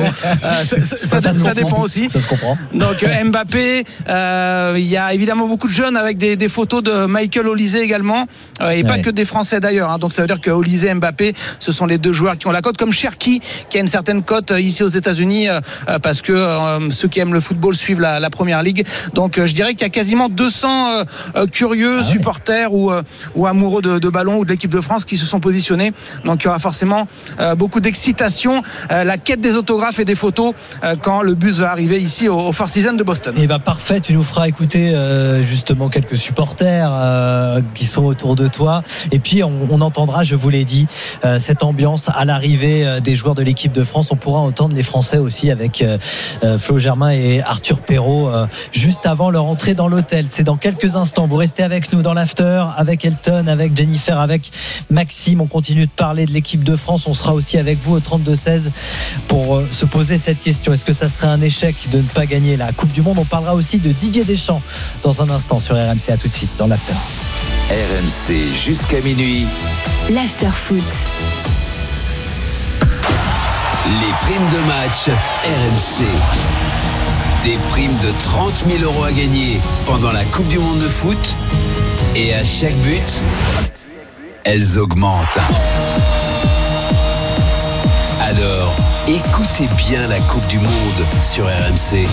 ça dépend aussi. Ça se comprend. Donc Mbappé, il y a évidemment beaucoup de jeunes avec des photos de Michael Olise également, et pas que des Français d'ailleurs, hein. Donc ça veut dire que Olise et Mbappé, ce sont les deux joueurs qui ont la cote, comme Cherki qui a une certaine cote ici aux États-Unis, parce que ceux qui aiment le football suivent la Première Ligue. Donc je dirais qu'il y a quasiment 200 curieux supporters ou amoureux de ballon ou de l'équipe de France qui se sont positionnés. Donc il y aura forcément beaucoup d'excitation, la quête des autographes et des photos quand le bus va arriver ici au Four Seasons de Boston. Et parfait, tu nous feras écouter justement quelques supporters qui sont autour de toi, et puis on entendra, je vous l'ai dit, cette ambiance à l'arrivée des joueurs de l'équipe de France. On pourra entendre les Français aussi avec Flo Germain et Arthur Perrault juste avant leur entrée dans l'hôtel. C'est dans quelques instants. Vous restez avec nous dans l'after, avec Elton, avec Jennifer, avec Maxime. On continue de parler de l'équipe de France. On sera aussi avec vous au 32-16 pour se poser cette question. Est-ce que ça serait un échec de ne pas gagner la Coupe du Monde? On parlera aussi de Didier Deschamps dans un instant sur RMC. À tout de suite dans l'after. RMC jusqu'à minuit. L'after foot. Les primes de match RMC. Des primes de 30 000 € à gagner pendant la Coupe du Monde de foot. Et à chaque but, elles augmentent. Alors, écoutez bien la Coupe du Monde sur RMC.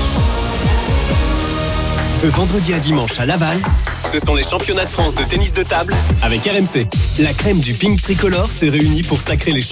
De vendredi à dimanche à Laval, ce sont les championnats de France de tennis de table avec RMC. La crème du ping tricolore s'est réunie pour sacrer les